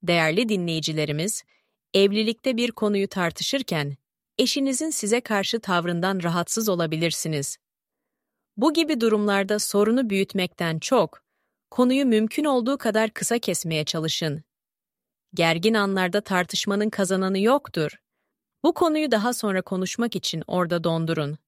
Değerli dinleyicilerimiz, evlilikte bir konuyu tartışırken eşinizin size karşı tavrından rahatsız olabilirsiniz. Bu gibi durumlarda sorunu büyütmekten çok, konuyu mümkün olduğu kadar kısa kesmeye çalışın. Gergin anlarda tartışmanın kazananı yoktur. Bu konuyu daha sonra konuşmak için orada dondurun.